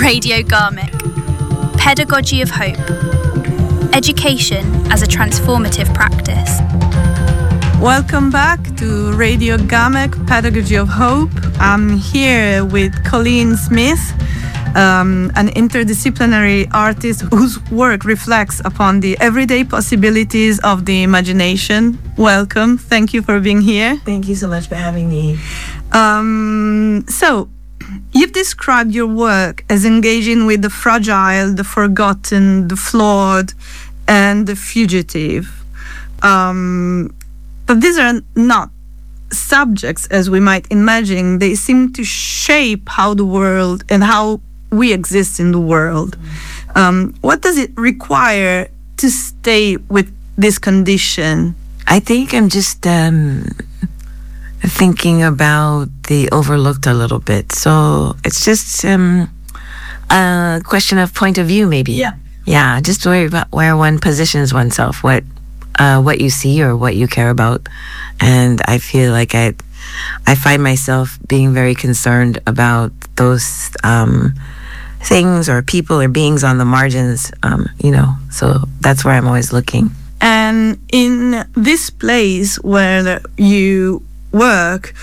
Radio Garmick. Pedagogy of Hope. Education as a transformative practice. Welcome back to Radio Garmick, Pedagogy of Hope. I'm here with Colleen Smith, an interdisciplinary artist whose work reflects upon the everyday possibilities of the imagination. Welcome. Thank you for being here. Thank you so much for having me. So, you've described your work as engaging with the fragile, the forgotten, the flawed, and the fugitive. But these are not subjects as we might imagine. They seem to shape how the world and how we exist in the world. What does it require to stay with this condition? I think I'm just thinking about the overlooked a little bit. So it's just a question of point of view, maybe. Yeah, just worry about where one positions oneself, what you see or what you care about. And I feel like I find myself being very concerned about those things or people or beings on the margins, so that's where I'm always looking. And in this place where you work,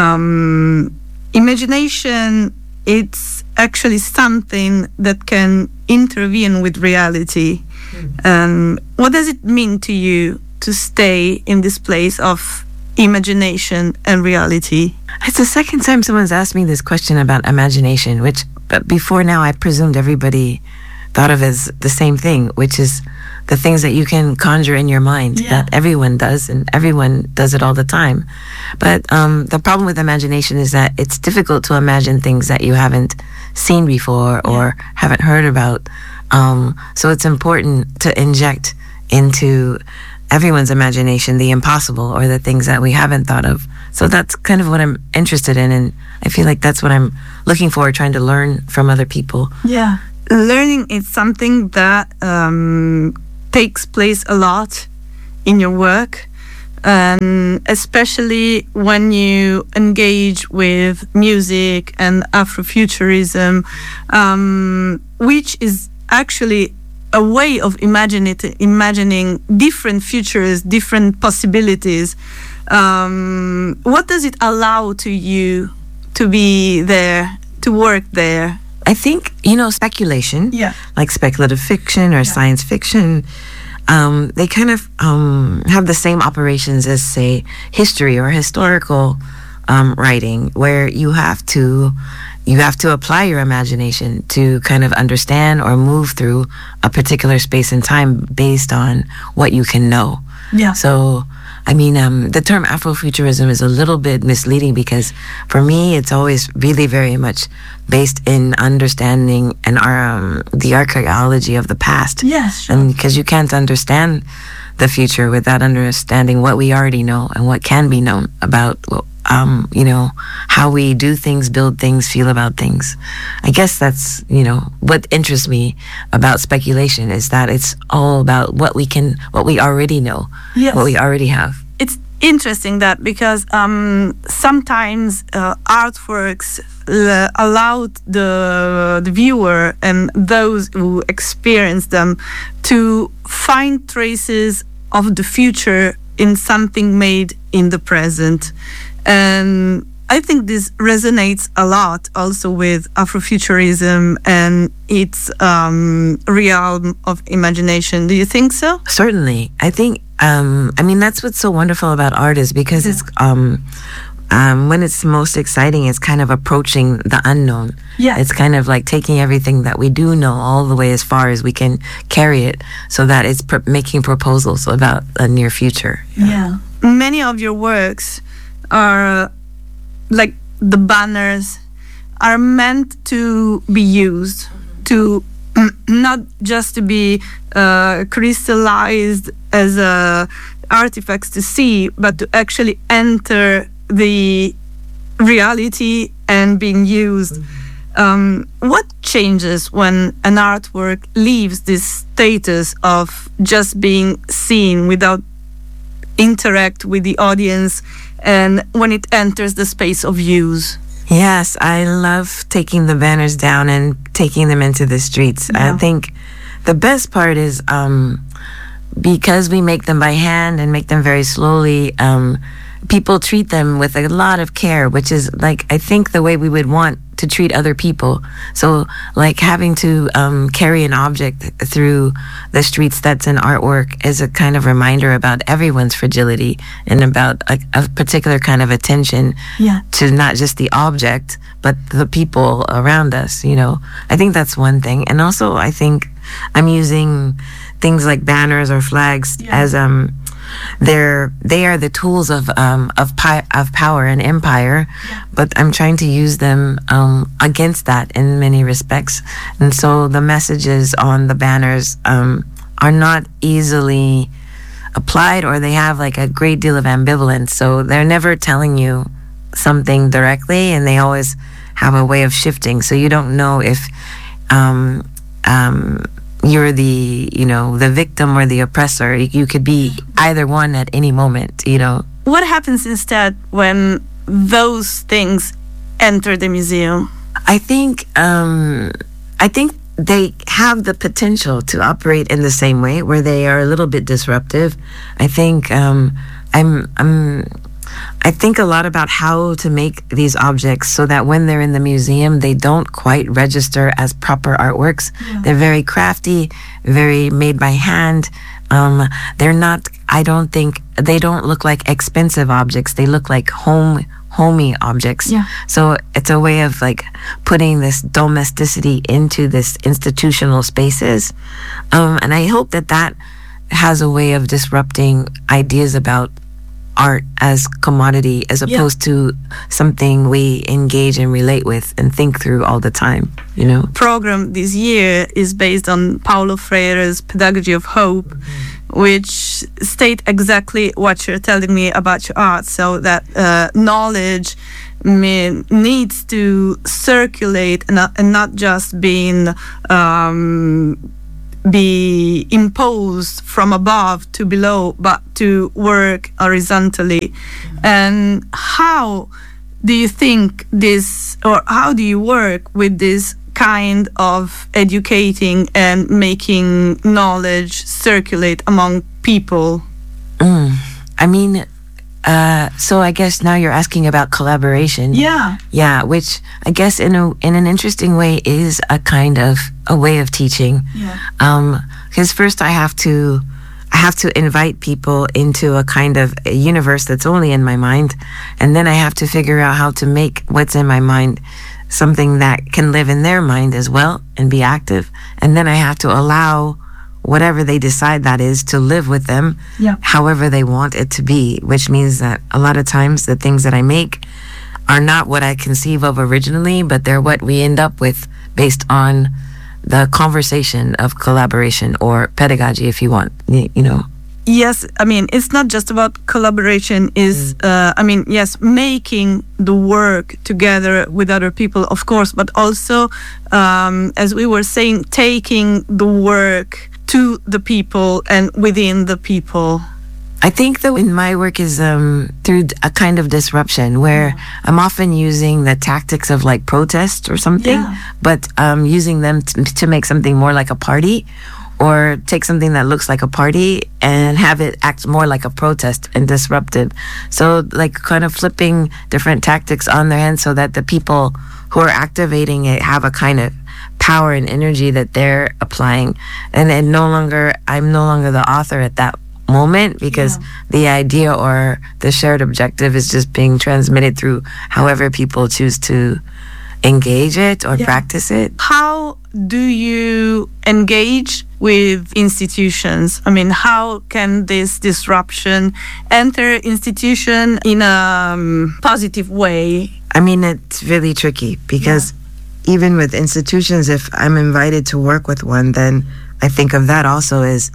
imagination, it's actually something that can intervene with reality. What does it mean to you to stay in this place of imagination and reality? It's the second time someone's asked me this question about imagination, which before now I presumed everybody thought of as the same thing, which is the things that you can conjure in your mind, that everyone does, and everyone does it all the time. But the problem with imagination is that it's difficult to imagine things that you haven't seen before or haven't heard about. So it's important to inject into everyone's imagination the impossible or the things that we haven't thought of. So that's kind of what I'm interested in, and I feel like that's what I'm looking for, trying to learn from other people. Yeah. Learning is something that takes place a lot in your work, and especially when you engage with music and Afrofuturism, which is actually a way of imagining different futures, different possibilities. What does it allow to you to be there, to work there? I think, speculation, like speculative fiction or science fiction, they kind of have the same operations as, say, history or historical writing, where you have to apply your imagination to kind of understand or move through a particular space and time based on what you can know. Yeah. So, the term Afrofuturism is a little bit misleading because for me, it's always really very much based in understanding and the archaeology of the past. Yes, sure. And because you can't understand the future without understanding what we already know and what can be known about, how we do things, build things, feel about things. I guess that's, what interests me about speculation is that it's all about what we already know, what we already have. It's interesting that because sometimes artworks allow the viewer and those who experience them to find traces of the future in something made in the present. And I think this resonates a lot also with Afrofuturism and its realm of imagination. Do you think so? Certainly. I think, that's what's so wonderful about art is because it's, when it's most exciting, it's kind of approaching the unknown. Yeah. It's kind of like taking everything that we do know all the way as far as we can carry it so that it's making proposals about a near future. Yeah. Many of your works are like the banners are meant to be used to not just to be crystallized as artifacts to see, but to actually enter the reality and being used. What changes when an artwork leaves this status of just being seen without interact with the audience, and when it enters the space of use? Yes, I love taking the banners down and taking them into the streets. Yeah. I think the best part is because we make them by hand and make them very slowly, people treat them with a lot of care, which is like, I think, the way we would want to treat other people. So like having to carry an object through the streets that's an artwork is a kind of reminder about everyone's fragility and about a particular kind of attention to not just the object, but the people around us, you know. I think that's one thing. And also I think I'm using things like banners or flags as they are the tools of power and empire, but I'm trying to use them against that in many respects. And so the messages on the banners are not easily applied, or they have like a great deal of ambivalence. So they're never telling you something directly, and they always have a way of shifting. So you don't know if you're the victim or the oppressor. You could be either one at any moment, you know. What happens instead when those things enter the museum? I think they have the potential to operate in the same way, where they are a little bit disruptive. I think I think a lot about how to make these objects so that when they're in the museum, they don't quite register as proper artworks. They're very crafty, very made by hand. They're not, I don't think, they don't look like expensive objects. They look like homey objects. So it's a way of like putting this domesticity into this institutional spaces. And I hope that has a way of disrupting ideas about art as commodity, as opposed to something we engage and relate with and think through all the time, you know. Program this year is based on Paulo Freire's Pedagogy of Hope, which state exactly what you're telling me about your art, so that knowledge needs to circulate and not just be imposed from above to below, but to work horizontally. And how do you think this, or how do you work with this kind of educating and making knowledge circulate among people? I mean, so I guess now you're asking about collaboration. Yeah, which I guess in an interesting way is a kind of a way of teaching. Because first I have to invite people into a kind of a universe that's only in my mind, and then I have to figure out how to make what's in my mind something that can live in their mind as well and be active. And then I have to allow whatever they decide that is to live with them however they want it to be, which means that a lot of times the things that I make are not what I conceive of originally, but they're what we end up with based on the conversation of collaboration or pedagogy, if you want, you know. Yes, I mean, it's not just about collaboration, yes, making the work together with other people, of course, but also, as we were saying, taking the work to the people and within the people. I think that in my work is through a kind of disruption where I'm often using the tactics of like protest or something, but using them to make something more like a party, or take something that looks like a party and have it act more like a protest and disruptive. So like kind of flipping different tactics on their hand so that the people who are activating it have a kind of power and energy that they're applying. And I'm no longer the author at that moment, because the idea or the shared objective is just being transmitted through however people choose to engage it or practice it. How do you engage with institutions? I mean, how can this disruption enter institution in a positive way? I mean, it's really tricky because even with institutions, if I'm invited to work with one, then I think of that also as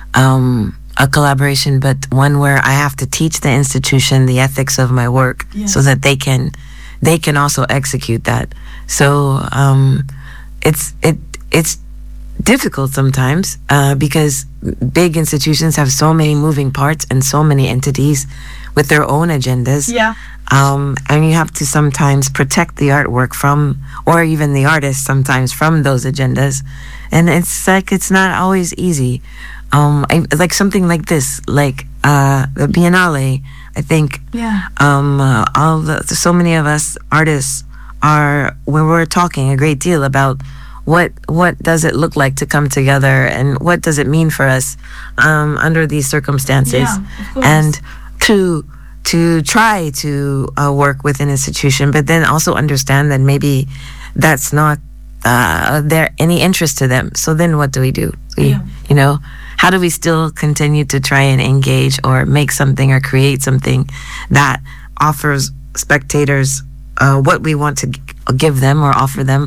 a collaboration, but one where I have to teach the institution the ethics of my work so that they can also execute that. So it's difficult sometimes because big institutions have so many moving parts and so many entities with their own agendas. Yeah. And you have to sometimes protect the artwork from, or even the artist sometimes from those agendas. And it's like, it's not always easy. Like something like this, like the Biennale, I think. Yeah. So many of us artists we're talking a great deal about what does it look like to come together, and what does it mean for us under these circumstances, Yeah, of course. and to try to work with an institution, but then also understand that maybe that's not there any interest to them. So then what do we do? You know, how do we still continue to try and engage or make something or create something that offers spectators what we want to give them or offer them,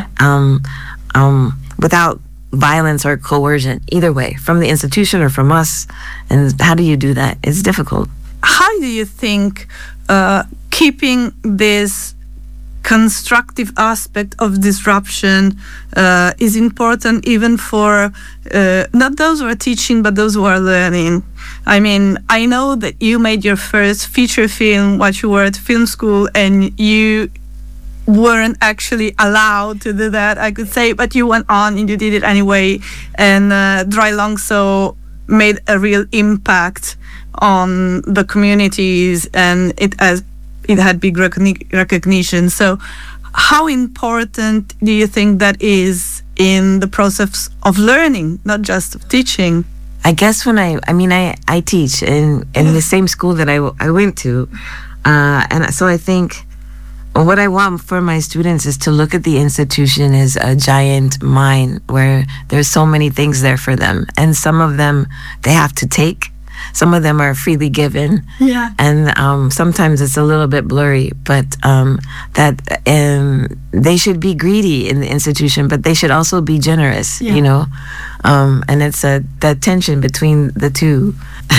without violence or coercion, either way, from the institution or from us? And how do you do that? It's difficult. How do you think keeping this constructive aspect of disruption is important even for not those who are teaching, but those who are learning? I mean, I know that you made your first feature film while you were at film school, and you weren't actually allowed to do that, I could say, but you went on and you did it anyway. And Dry Longso made a real impact on the communities, and it had big recognition. So how important do you think that is in the process of learning, not just of teaching? I guess when I teach in the same school that I went to, and so I think what I want for my students is to look at the institution as a giant mine where there's so many things there for them, and some of them they have to take, some of them are freely given, and sometimes it's a little bit blurry, but that they should be greedy in the institution, but they should also be generous, you know, and it's that tension between the two.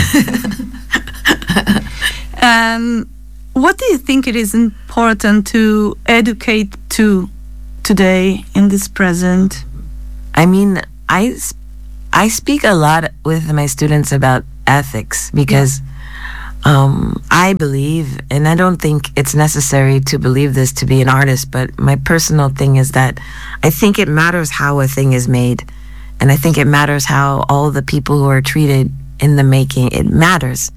And what do you think it is important to educate to today in this present? I mean, I speak a lot with my students about ethics because I believe, and I don't think it's necessary to believe this to be an artist, but my personal thing is that I think it matters how a thing is made, and I think it matters how all the people who are treated in the making, it matters.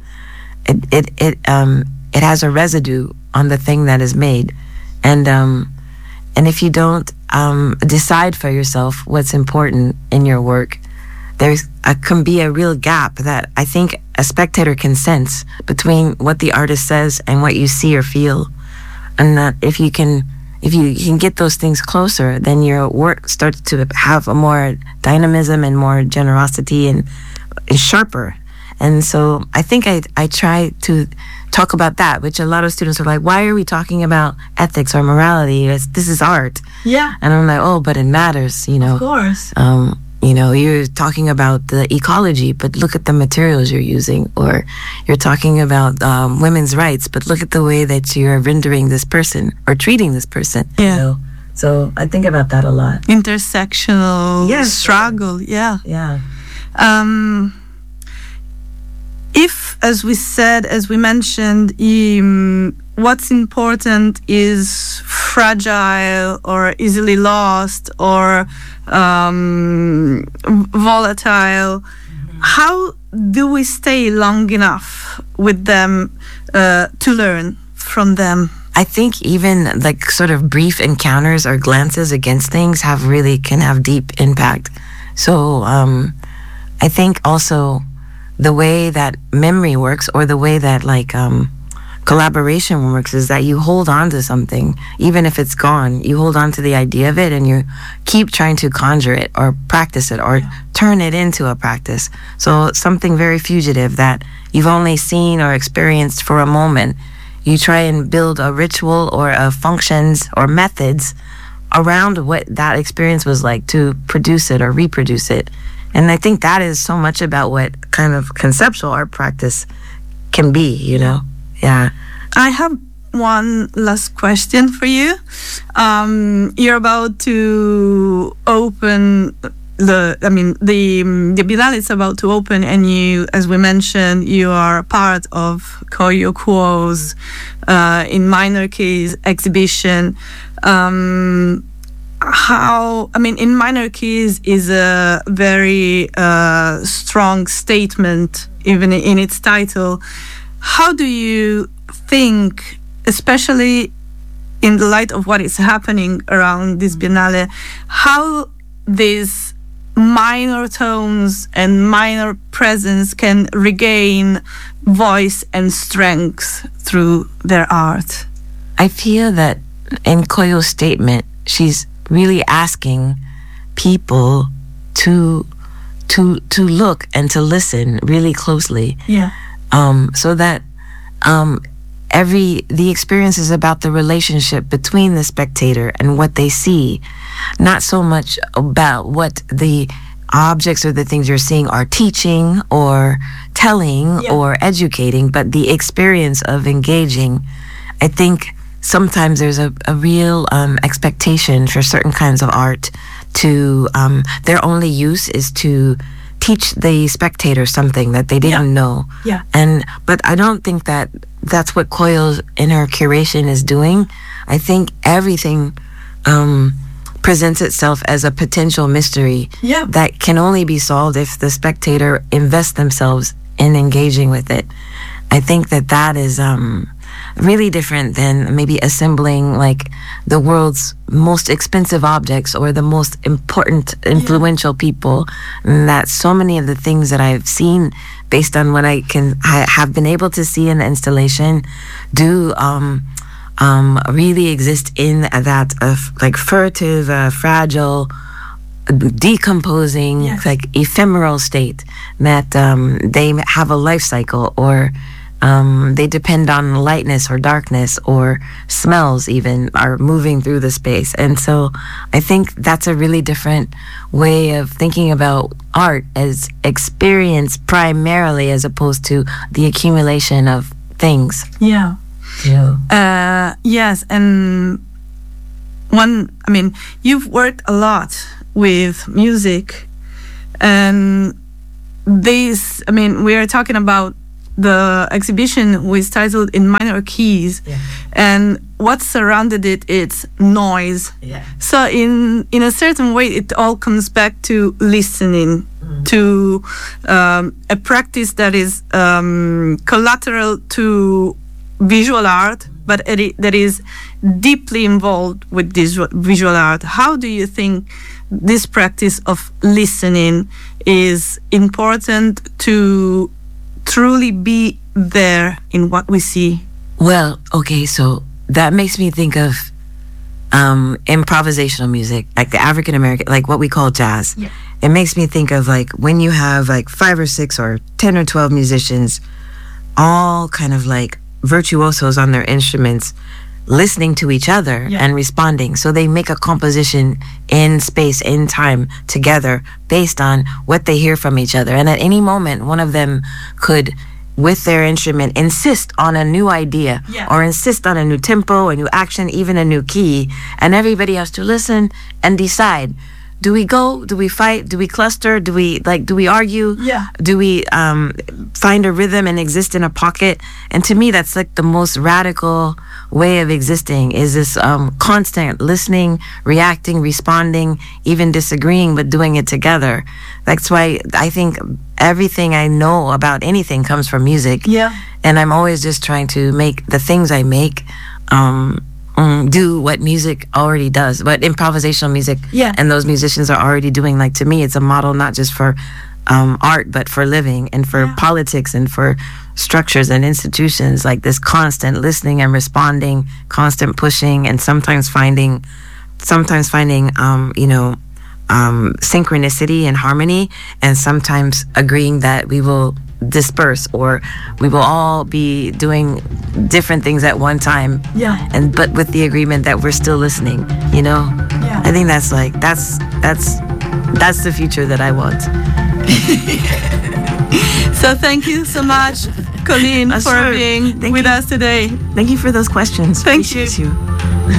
It has a residue on the thing that is made, and if you don't decide for yourself what's important in your work, there can be a real gap that I think a spectator can sense between what the artist says and what you see or feel, and that if you can get those things closer, then your work starts to have a more dynamism and more generosity and is sharper. And so I think I try to talk about that, which a lot of students are like, why are we talking about ethics or morality? This is art. Yeah. And I'm like, oh, but it matters, you know. Of course. You know, you're talking about the ecology, but look at the materials you're using. Or you're talking about women's rights, but look at the way that you're rendering this person or treating this person. Yeah. You know? So I think about that a lot. Intersectional struggle. Yeah. Yeah. If, as we mentioned, what's important is fragile or easily lost or volatile, how do we stay long enough with them to learn from them? I think even like sort of brief encounters or glances against things can have deep impact. So I think also the way that memory works, or the way that like collaboration works, is that you hold on to something, even if it's gone. You hold on to the idea of it, and you keep trying to conjure it or practice it or turn it into a practice. So something very fugitive that you've only seen or experienced for a moment, you try and build a ritual or functions or methods around what that experience was like to produce it or reproduce it. And I think that is so much about what kind of conceptual art practice can be, you know? Yeah. I have one last question for you. You're about to open the Biennale is about to open, and you, as we mentioned, you are part of Koyo Kuo's in minor keys exhibition. In minor keys is a very strong statement, even in its title. How do you think, especially in the light of what is happening around this Biennale, how these minor tones and minor presence can regain voice and strength through their art? I feel that in Koyo's statement, she's really asking people to look and to listen really closely. Yeah. So that the experience is about the relationship between the spectator and what they see, not so much about what the objects or the things you're seeing are teaching or telling or educating, but the experience of engaging. I think sometimes there's a real expectation for certain kinds of art to their only use is to teach the spectator something that they didn't know. Yeah. But I don't think that that's what Koyo in her curation is doing. I think everything presents itself as a potential mystery that can only be solved if the spectator invests themselves in engaging with it. I think that is really different than maybe assembling like the world's most expensive objects or the most important, influential people. And that so many of the things that I've seen, based on what I have been able to see in the installation, do really exist in that like furtive, fragile, decomposing, like ephemeral state that they have a life cycle, or they depend on lightness or darkness or smells even are moving through the space. And so I think that's a really different way of thinking about art as experience primarily, as opposed to the accumulation of things. Yes, and you've worked a lot with music, and we are talking about the exhibition was titled In Minor Keys, and what surrounded it, it's noise. So in a certain way, it all comes back to listening, to a practice that is collateral to visual art, but that is deeply involved with this visual art. How do you think this practice of listening is important to truly be there in what we see? Well, okay, so that makes me think of improvisational music, like the African American, like what we call jazz. It makes me think of like when you have like 5 or 6 or 10 or 12 musicians, all kind of like virtuosos on their instruments, listening to each other and responding. So they make a composition in space, in time, together, based on what they hear from each other. And at any moment, one of them could, with their instrument, insist on a new idea or insist on a new tempo, a new action, even a new key. And everybody has to listen and decide. Do we go? Do we fight? Do we cluster? Do we argue? Do we find a rhythm and exist in a pocket? And to me, that's like the most radical way of existing, is this constant listening, reacting, responding, even disagreeing, but doing it together. That's why I think everything I know about anything comes from music. And I'm always just trying to make the things I make do what music already does, what improvisational music and those musicians are already doing. Like, to me, it's a model not just for art, but for living and for politics and for structures and institutions, like this constant listening and responding, constant pushing, and sometimes finding synchronicity and harmony, and sometimes agreeing that we will disperse or we will all be doing different things at one time, but with the agreement that we're still listening. I think that's the future that I want. So thank you so much, Colleen, for being with us today. Thank you for those questions. Thank you.